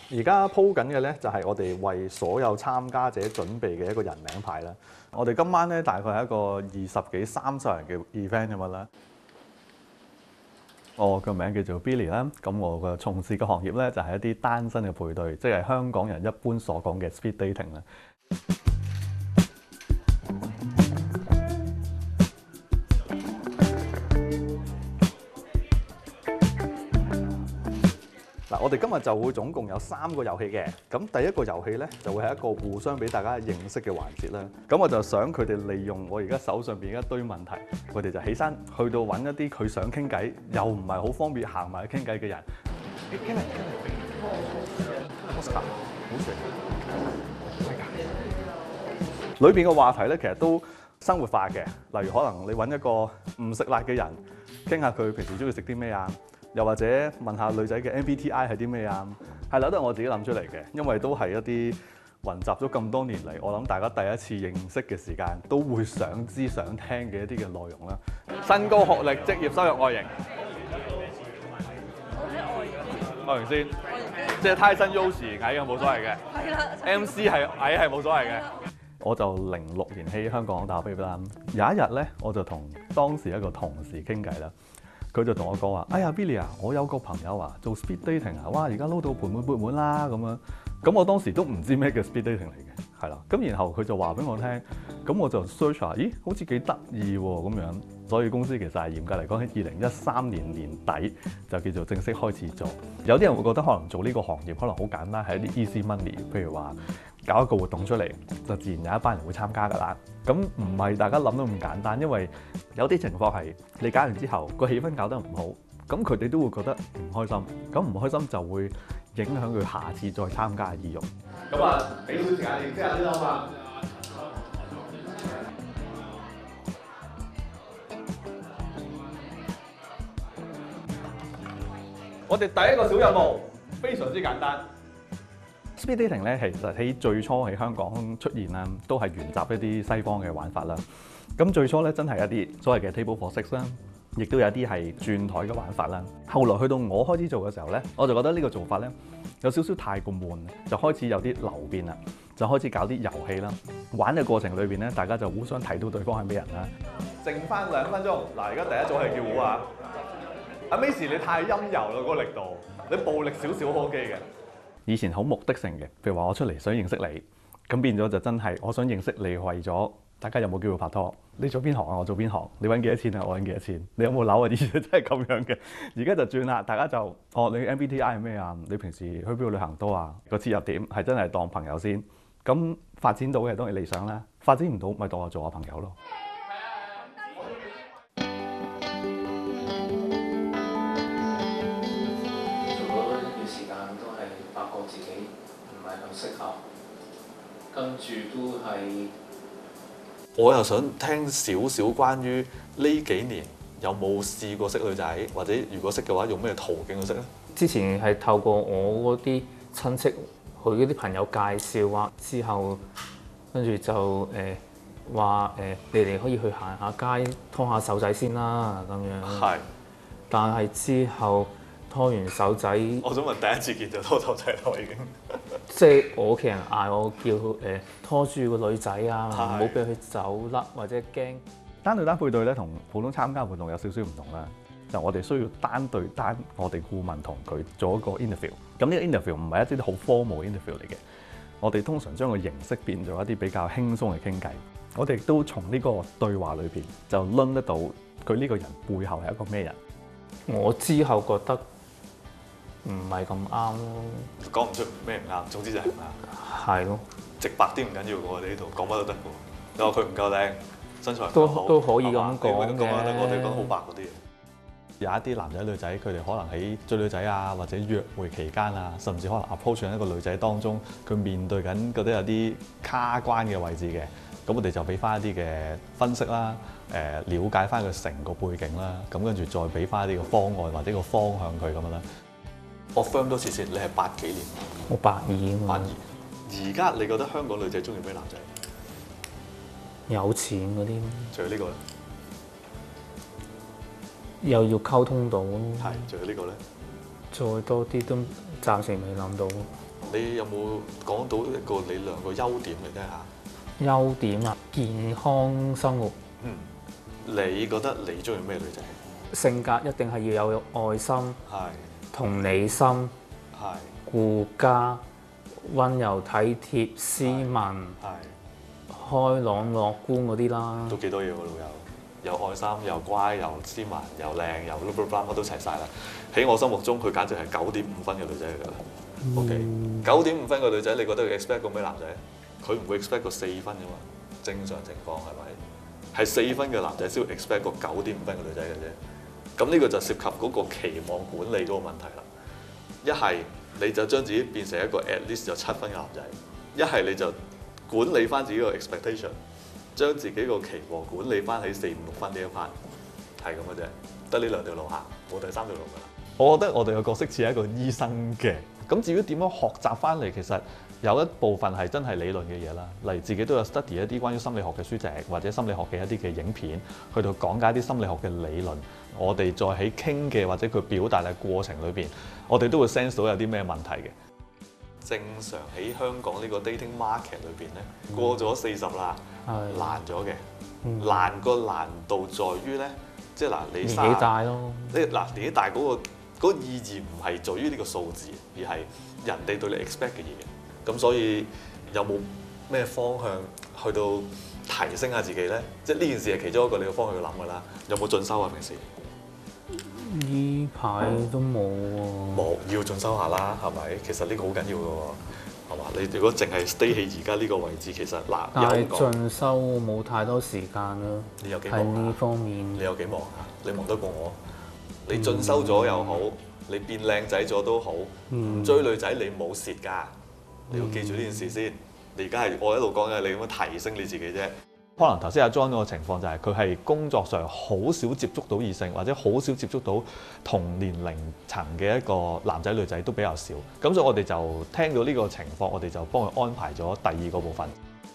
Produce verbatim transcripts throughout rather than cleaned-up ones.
而家鋪緊嘅咧就係我哋為所有參加者準備嘅一個人名牌啦。我哋今晚咧大概係一個二十幾三十人嘅 event 咁樣啦。我個名叫做 Billy 啦，咁我嘅從事嘅行業咧就係一啲單身嘅配對，即係香港人一般所講嘅 speed dating 啦。嗱，我哋今日就會總共有三個遊戲嘅。咁第一個遊戲咧就會係一個互相俾大家認識嘅環節啦。咁我就想佢哋利用我而家手上邊一堆問題，佢哋就起身去到揾一啲佢想傾偈又唔係好方便行埋去傾偈嘅人。傾嚟傾嚟，Oscar，好食。裏邊嘅話題咧，其實都生活化嘅，例如可能你揾一個唔食辣嘅人，傾下佢平時中意食啲咩啊。又或者問下女仔嘅 M B T I 係啲咩啊？係啦，都係我自己諗出嚟嘅，因為都係一啲混雜咗咁多年嚟，我諗大家第一次認識嘅時間，都會想知想聽嘅一啲嘅內容啦。身高、學歷、職業、收入、外形。外形先，即係 Tyson Yoshi 矮嘅冇所謂嘅。係啦。M C 係矮係冇所謂嘅。我就零六年喺香港大學畢業啦。有一日咧，我就同當時一個同事傾偈啦。佢就同我講話：哎呀 ，Billy 啊，我有個朋友啊，做 speed dating 啊，哇，而家撈到盆滿缽滿啦咁樣。咁我當時都唔知咩叫 speed dating 嚟嘅，係啦。咁然後佢就話俾我聽，咁我就 search 下，咦，好似幾得意喎咁樣。所以公司其實係嚴格嚟講喺二零一三年年底就叫做正式開始做。有啲人會覺得可能做呢個行業可能好簡單，係一啲 easy money，譬如話搞一個活動出嚟，就自然有一班人會參加㗎啦。咁唔係大家諗到咁簡單，因為有啲情況係你搞完之後個氣氛搞得唔好，咁佢哋都會覺得唔開心，咁唔開心就會影響佢下次再參加嘅意欲。咁啊，俾少時間認識下先好嘛？我哋第一個小任務非常之簡單。Speed dating 咧，其實喺最初喺香港出現啦，都係沿襲一啲西方嘅玩法啦。咁最初咧，真係一啲所謂嘅 table for six 啦，亦都有一啲係轉台嘅玩法啦。後來去到我開始做嘅時候咧，我就覺得呢個做法咧有少少太過悶，就開始有啲流變啦，就開始搞啲遊戲啦。玩嘅過程裏邊咧，大家就互相睇到對方係咩人啦。剩翻兩分鐘，嗱，而家第一組係叫胡啊。阿 Macy 你太陰柔啦，嗰個力度，你暴力少少 OK 嘅。以前好目的性嘅，譬如話我出嚟想認識你，咁變咗就真係我想認識你，為咗大家有冇機會拍拖？你做邊行啊？我做邊行？你揾幾多錢啊？我揾幾多錢？你有冇樓啊？啲嘢真係咁樣嘅。而家就轉啦，大家就哦，你 M B T I 係咩啊？你平時去邊度旅行多啊？個切入點係真係當朋友先，咁發展到嘅當然理想啦，發展唔到咪當我做我朋友咯。 自己唔係咁適合，跟住都係。 我又想聽少少關於呢幾年有冇試過識女仔，或者如果識嘅話，用咩途徑去識咧？ 之前係透過我嗰啲親戚，佢嗰啲朋友介紹啊，之後跟住就誒話誒，你哋可以去行下街，拖下手仔先啦咁樣。係。但係之後。拖完手仔， 我想問第一次見就拖手仔啦，我已經。 即係我屋企人嗌我叫誒、呃、拖住個女仔啊，唔好俾佢走甩或者驚。 單對單配對咧，同普通參加活動有少少唔同啦。就我哋需要單對單，我哋顧問同佢做一個 interview。咁呢個 interview 唔係一啲好 formal interview 嚟嘅。我哋通常將個形式變做一啲比較輕鬆嘅傾偈。我哋亦都從呢個對話裏邊就 learn 得到佢呢個人背後係一個咩人。 我之後覺得。唔係咁啱咯， 講唔出咩唔啱，總之就係唔啱。係咯，直白啲唔緊要嘅，我哋呢度講乜都得嘅。你話佢唔夠靚，身材唔好， 都都可以咁講嘅。 我哋講好白嗰啲。 有一啲男仔女仔，佢哋可能喺追女仔啊，或者約會期間啊，甚至可能 approach 緊一個女仔當中，佢面對緊覺得有啲卡關嘅位置嘅，咁我哋就俾翻一啲嘅分析啦，誒了解翻佢成個背景啦，咁跟住再俾翻一啲嘅方案或者個方向佢咁樣啦。 我 firm 多次先，你係八幾年？ 我八二啊嘛。 八二。而家你覺得香港女仔中意咩男仔？ 有錢嗰啲。 除咗呢個咧？ 又要溝通到咯。 係，仲有呢個咧？ 再多啲都暫時未諗到。 你有冇講到一個你兩個優點嚟聽下？ 優點啊，健康生活。 嗯，你覺得你中意咩女仔？ 性格一定係要有愛心、 係同理心、 係顧家、温柔體貼、斯文、 係開朗樂觀嗰啲啦。 都幾多嘢喎，老友。又愛心，又乖，又斯文，又靚，又 blah blah blah 乜都齊晒啦。喺我心目中，佢簡直係九點五分嘅女仔嚟㗎啦。OK，九點五分嘅女仔，你覺得佢 expect 個咩男仔？佢唔會 expect 個四分㗎嘛。正常情況係咪？係四分嘅男仔先會 expect 個九點五分嘅女仔嘅啫。咁呢個就涉及嗰個期望管理嗰個問題啦。一係你就將自己變成一個 at least 有七分嘅男仔，一係你就管理翻自己個 expectation， 將自己個期望管理翻喺四五六分呢一 part， 係咁嘅啫，得呢兩條路行，冇第三條路㗎啦。我覺得我哋嘅角色似係一個醫生嘅，咁至於點樣學習翻嚟，其實有一部分係真係理論嘅嘢啦，例如自己都有 study 一啲關於心理學嘅書籍或者心理學嘅一啲嘅影片，去到講解啲心理學嘅理論。我哋再喺傾嘅或者佢表達嘅過程裏邊，我哋都會 sense 到有啲咩問題嘅。正常喺香港呢個 dating market 裏邊咧，過咗四十啦， 係難咗嘅。 嗯難個難度在於咧，即係嗱你年紀大咯。 你嗱年紀大嗰、嗰個嗰個意義唔係在於呢個數字，而係人哋對你 expect 嘅嘢。咁所以有冇咩方向去到提升下自己咧？即係呢件事係其中一個你嘅方向去諗㗎啦。有冇進修啊？平時？ 呢排都冇喎。 冇，要進修下啦，係咪？其實呢個好緊要嘅喎，係嘛？你如果淨係 stay 喺而家呢個位置，其實嗱， 但係有進修冇太多時間啦。 你有幾忙喺呢啊？ 方面， 你有幾忙啊？你忙得過我？你進修咗又好，你變靚仔咗都好， 嗯追女仔你冇蝕㗎，你要記住呢件事先。你而家係我一路講嘅，你咁樣提升你自己啫。可能頭先阿 John 嗰個情況就係佢係工作上好少接觸到異性，或者好少接觸到同年齡層嘅一個男仔女仔都比較少。咁所以我哋就聽到呢個情況，我哋就幫佢安排咗第二個部分。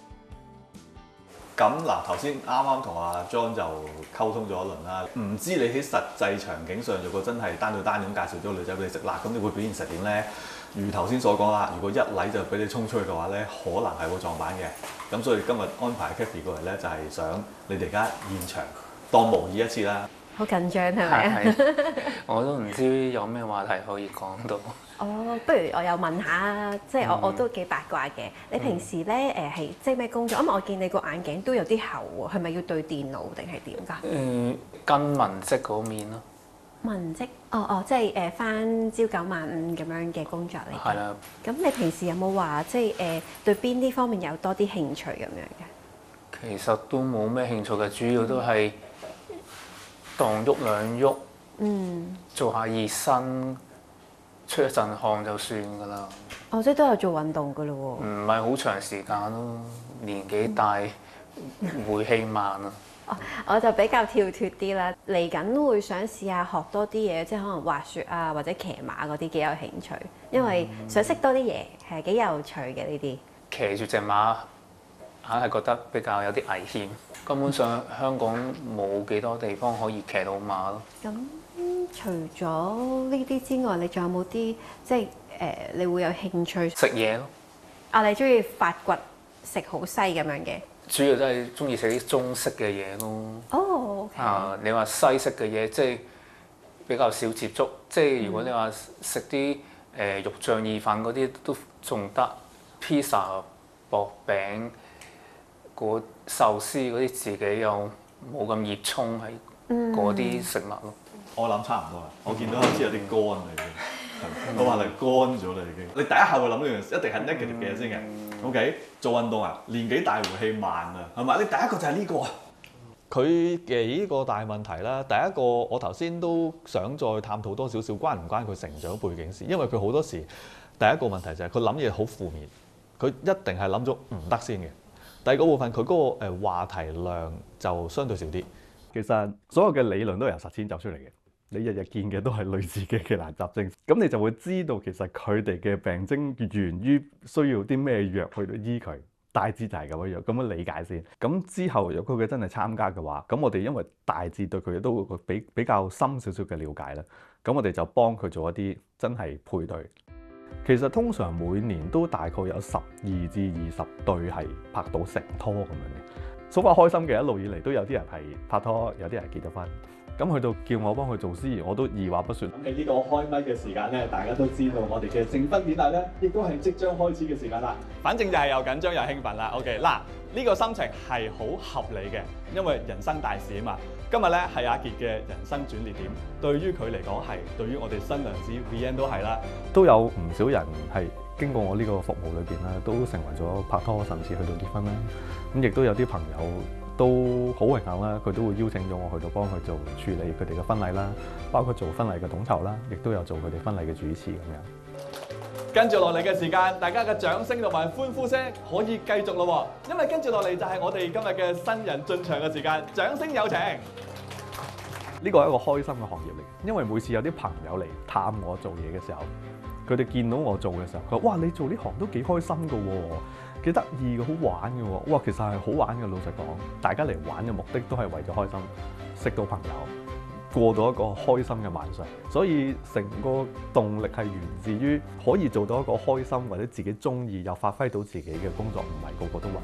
咁嗱，頭先啱啱同阿 John 就溝通咗一輪啦。唔知你喺實際場景上，如果真係單對單咁介紹咗個女仔俾你識啦，咁你會表現成點咧？如頭先所講啦，如果一禮就俾你衝出去嘅話咧，可能係會撞板嘅。咁所以今日安排 Kathy 過嚟咧，就係想你哋而家現場當模擬一次啦。 好緊張係咪啊？ 係我都唔知有咩話題可以講到。 哦，不如我又問下，即係我、嗯、我都幾八卦嘅。你平時咧誒係即係咩工作？因為我見你個眼鏡都有啲厚喎，係咪要對電腦定係點㗎？ 嗯，跟文職嗰面咯。 文職，哦哦，即係誒返朝九晚五咁樣嘅工作嚟。 係啦。 咁你平時有冇話即係誒、呃、對邊啲方面有多啲興趣咁樣嘅？ 其實都冇咩興趣嘅，主要都係當喐兩喐，嗯，做下熱身，出一陣汗就算㗎啦。 哦，即係都有做運動㗎咯喎。 唔係好長時間咯，年紀大，回氣慢啊。 哦，我就比較跳脱啲啦，嚟緊會想試下學多啲嘢，即係可能滑雪啊或者騎馬嗰啲幾有興趣，因為想識多啲嘢係幾有趣嘅呢啲。 騎住隻馬，硬係覺得比較有啲危險。根本上香港冇幾多地方可以騎到馬咯。 咁、嗯、除咗呢啲之外，你仲有冇啲即係誒、呃？你會有興趣食嘢咯。 啊，你中意發掘食好西咁樣嘅？ 主要都係中意食啲中式嘅嘢咯。 哦， 啊，你話西式嘅嘢，即係比較少接觸。即係如果你話食啲誒肉醬意粉嗰啲都仲得，披薩、薄餅、嗰壽司嗰啲自己又冇咁熱衷喺嗰啲食物咯。嗯、 我諗差唔多啦，我見到好似有啲乾嚟嘅。我話你乾咗啦已經。你第一下會諗呢樣一定係 negative 嘅嘢先嘅。OK， 做運動啊，年紀大回氣慢啊，係咪？你第一個就係呢個啊。佢幾個大問題啦。第一個我頭先都想再探討多少少關唔關佢成長背景事，因為佢好多時第一個問題就係佢諗嘢好負面，佢一定係諗咗唔得先嘅。第二個部分佢嗰個誒話題量就相對少啲。其實所有嘅理論都係由實踐走出嚟嘅。你日日見嘅都係類似嘅嘅難雜症，咁你就會知道其實佢哋嘅病徵源於需要啲咩藥去到醫佢，大致就係咁樣樣，咁樣理解先。咁之後如果佢真係參加嘅話，咁我哋因為大致對佢都會比比較深少少嘅了解啦，咁我哋就幫佢做一啲真係配對。 其實通常每年都大概有十二至二十對係拍到成拖咁樣嘅。so far開心嘅一路以嚟都有啲人係拍拖，有啲人結咗婚。咁去到叫我幫佢做司儀，我都二話不說。 咁喺呢個開咪嘅時間咧，大家都知道我哋嘅證婚典禮咧，亦都係即將開始嘅時間啦。 反正就係又緊張又興奮啦。OK， 嗱，呢個心情係好合理嘅，因為人生大事啊嘛。今日咧係阿傑嘅人生轉捩點，對於佢嚟講係，對於我哋新娘子 V N 都係啦。都有唔少人係經過我呢個服務裏邊啦，都成為咗拍拖，甚至去到結婚啦。咁亦都有啲朋友都好榮幸啦，佢都會邀請咗我去到幫佢做處理佢哋嘅婚禮啦，包括做婚禮嘅統籌啦，亦都有做佢哋婚禮嘅主持咁樣。跟住落嚟嘅時間，大家嘅掌聲同埋歡呼聲可以繼續咯喎，因為跟住落嚟就係我哋今日嘅新人進場嘅時間，掌聲有請。呢個係一個開心嘅行業嚟，因為每次有啲朋友嚟探我做嘢嘅時候，佢哋見到我做嘅時候，佢話：哇，你做呢行都幾開心㗎喎，幾得意嘅，好玩嘅喎。哇，其實係好玩嘅，老實講，大家嚟玩嘅目的都係為咗開心，識到朋友，過到一個開心嘅晚上。所以成個動力係源自於可以做到一個開心或者自己中意又發揮到自己嘅工作，唔係個個都揾